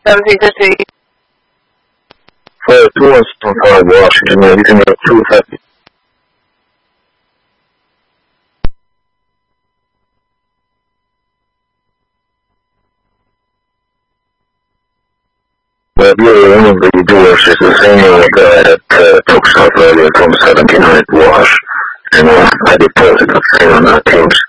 1750. For 215 Washington, everything at 250. Well, the other one that you do is the same guy that took stuff earlier from 1700 Wash, and I deposited the same on that teams.